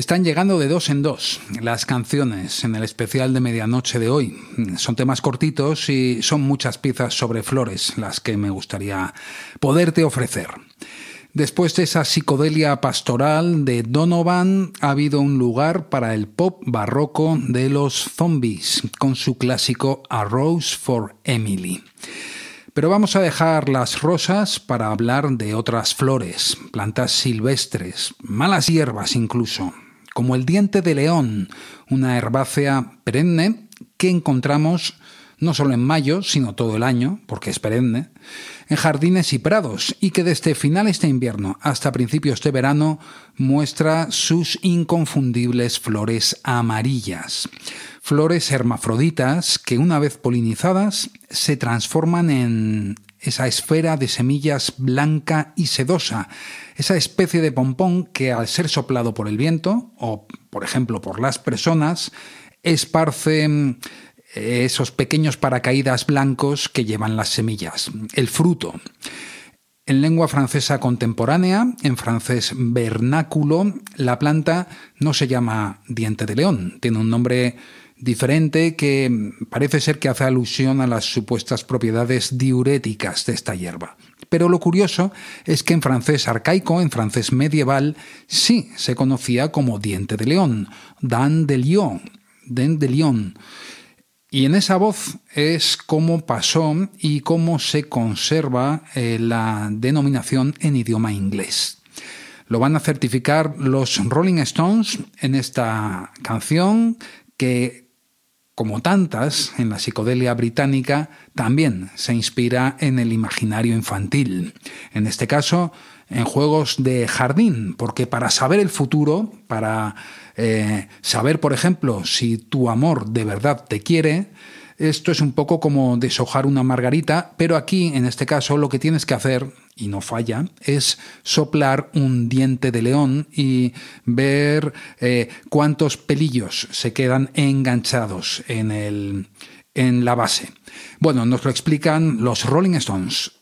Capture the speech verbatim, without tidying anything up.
Están llegando de dos en dos las canciones en el especial de medianoche de hoy. Son temas cortitos y son muchas piezas sobre flores las que me gustaría poderte ofrecer. Después de esa psicodelia pastoral de Donovan, ha habido un lugar para el pop barroco de los Zombies, con su clásico A Rose for Emily. Pero vamos a dejar las rosas para hablar de otras flores, plantas silvestres, malas hierbas incluso, como el diente de león, una herbácea perenne que encontramos no solo en mayo, sino todo el año, porque es perenne, en jardines y prados, y que desde finales de invierno hasta principios de verano muestra sus inconfundibles flores amarillas. Flores hermafroditas que, una vez polinizadas, se transforman en esa esfera de semillas blanca y sedosa, esa especie de pompón que, al ser soplado por el viento, o por ejemplo por las personas, esparce esos pequeños paracaídas blancos que llevan las semillas, el fruto. En lengua francesa contemporánea, en francés vernáculo, la planta no se llama diente de león, tiene un nombre diferente que parece ser que hace alusión a las supuestas propiedades diuréticas de esta hierba. Pero lo curioso es que en francés arcaico, en francés medieval, sí se conocía como diente de león, dent de lion, dent de lion. Y en esa voz es cómo pasó y cómo se conserva eh, la denominación en idioma inglés. Lo van a certificar los Rolling Stones en esta canción que, como tantas en la psicodelia británica, también se inspira en el imaginario infantil. En este caso, en juegos de jardín, porque para saber el futuro, para eh, saber, por ejemplo, si tu amor de verdad te quiere, esto es un poco como deshojar una margarita, pero aquí, en este caso, lo que tienes que hacer, y no falla, es soplar un diente de león y ver eh, cuántos pelillos se quedan enganchados en, el, en la base. Bueno, nos lo explican los Rolling Stones.